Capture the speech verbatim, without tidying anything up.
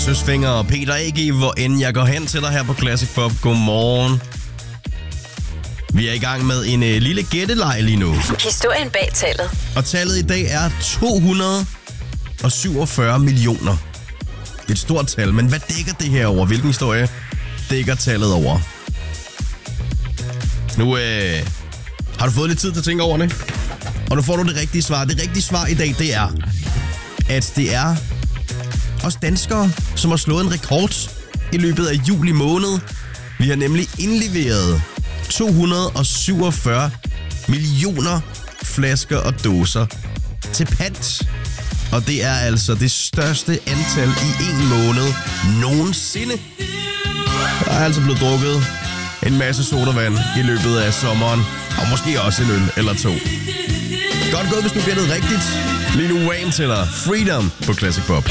Søsfinger og Peter A G, hvor end jeg går hen til dig her på Classic Pop. Godmorgen. Vi er i gang med en øh, lille gætteleg lige nu. Historien bag tallet. Og tallet i dag er to hundrede og syvogfyrre millioner. Det er et stort tal, men hvad dækker det her over? Hvilken historie dækker tallet over? Nu øh, har du fået lidt tid til at tænke over det. Og nu får du det rigtige svar. Det rigtige svar i dag, det er, at det er os danskere, som har slået en rekord i løbet af juli måned. Vi har nemlig indleveret to hundrede og syvogfyrre millioner flasker og dåser til pant. Og det er altså det største antal i en måned nogensinde. Der er altså blevet drukket en masse sodavand i løbet af sommeren. Og måske også en øl eller to. Godt gået, hvis du gættede rigtigt. Lil Wayne til dig. Freedom på Classic Pop.